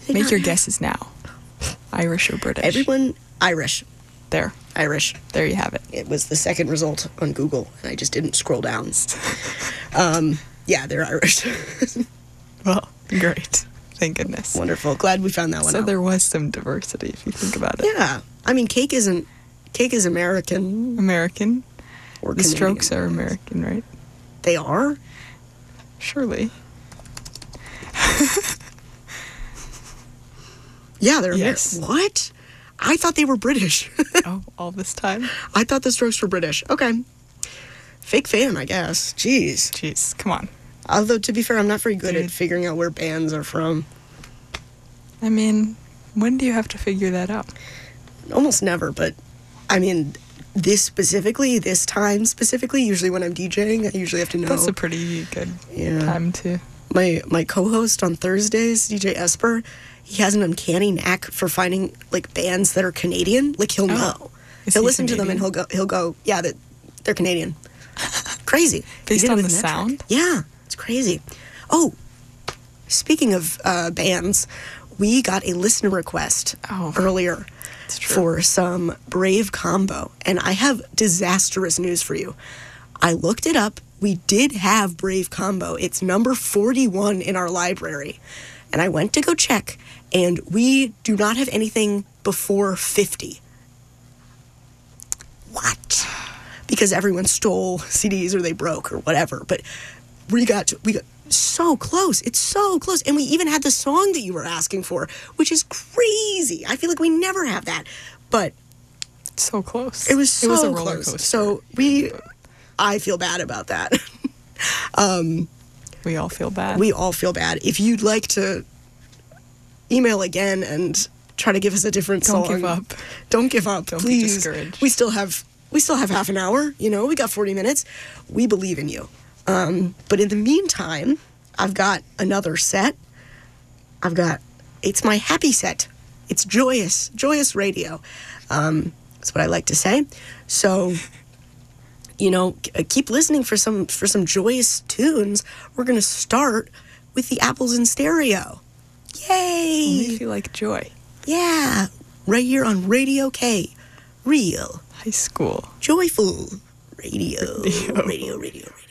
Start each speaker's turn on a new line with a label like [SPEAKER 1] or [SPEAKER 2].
[SPEAKER 1] Make your guesses now. Irish or British?
[SPEAKER 2] Everyone, Irish.
[SPEAKER 1] There.
[SPEAKER 2] Irish.
[SPEAKER 1] There you have it.
[SPEAKER 2] It was the second result on Google, and I just didn't scroll down. Yeah, they're Irish.
[SPEAKER 1] Well, great. Thank goodness.
[SPEAKER 2] Wonderful. Glad we found that one
[SPEAKER 1] So
[SPEAKER 2] out.
[SPEAKER 1] there was some diversity, if you think about it.
[SPEAKER 2] Yeah. I mean, cake is American.
[SPEAKER 1] American.
[SPEAKER 2] Or
[SPEAKER 1] The
[SPEAKER 2] Canadian.
[SPEAKER 1] Strokes are American, right?
[SPEAKER 2] They are?
[SPEAKER 1] Surely.
[SPEAKER 2] Yeah, they're
[SPEAKER 1] Yes.
[SPEAKER 2] What? I thought they were British.
[SPEAKER 1] Oh, all this time?
[SPEAKER 2] I thought the Strokes were British. Okay. Fake fan, I guess. Jeez.
[SPEAKER 1] Jeez, come on.
[SPEAKER 2] Although, to be fair, I'm not very good
[SPEAKER 1] Dude.
[SPEAKER 2] at figuring out where bands are from.
[SPEAKER 1] I mean, when do you have to figure that out?
[SPEAKER 2] Almost never, but I mean, this time specifically, usually when I'm DJing, I usually have to know.
[SPEAKER 1] That's a pretty good
[SPEAKER 2] Yeah.
[SPEAKER 1] time to...
[SPEAKER 2] My co-host on Thursdays, DJ Esper, he has an uncanny knack for finding like bands that are Canadian. Like he'll know.
[SPEAKER 1] Is
[SPEAKER 2] He'll
[SPEAKER 1] he
[SPEAKER 2] listen to them and
[SPEAKER 1] Canadian?
[SPEAKER 2] he'll go, yeah, they're Canadian. Crazy. He
[SPEAKER 1] Based
[SPEAKER 2] did it
[SPEAKER 1] on
[SPEAKER 2] with
[SPEAKER 1] the
[SPEAKER 2] Metric.
[SPEAKER 1] sound?
[SPEAKER 2] Yeah, it's crazy. Oh, speaking of bands, we got a listener request earlier
[SPEAKER 1] true.
[SPEAKER 2] for some Brave Combo, and I have disastrous news for you. I looked it up. We did have Brave Combo. It's number 41 in our library. And I went to go check, and we do not have anything before 50. What? Because everyone stole CDs or they broke or whatever. But we got so close. It's so close. And we even had the song that you were asking for, which is crazy. I feel like we never have that. But
[SPEAKER 1] So close.
[SPEAKER 2] it was so
[SPEAKER 1] a roller
[SPEAKER 2] close.
[SPEAKER 1] coaster.
[SPEAKER 2] So I feel bad about that.
[SPEAKER 1] We all feel bad.
[SPEAKER 2] We all feel bad. If you'd like to email again and try to give us a different
[SPEAKER 1] Don't
[SPEAKER 2] song.
[SPEAKER 1] give up.
[SPEAKER 2] Don't give up.
[SPEAKER 1] Don't be
[SPEAKER 2] please.
[SPEAKER 1] discouraged.
[SPEAKER 2] We still have half an hour, we got 40 minutes. We believe in you. But in the meantime, I've got another set. It's my happy set. It's joyous radio. That's what I like to say. So, keep listening for some joyous tunes. We're going to start with the Apples in Stereo. Yay!
[SPEAKER 1] Only if you like joy.
[SPEAKER 2] Yeah, right here on Radio K. Real.
[SPEAKER 1] High school.
[SPEAKER 2] Joyful. Radio. Radio.